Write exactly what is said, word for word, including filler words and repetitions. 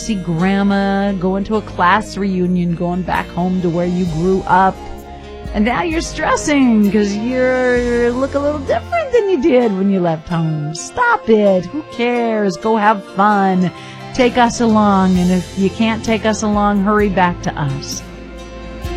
see grandma, going to a class reunion, going back home to where you grew up. And now you're stressing because you look a little different than you did when you left home. Stop it. Who cares? Go have fun. Take us along. And if you can't take us along, hurry back to us.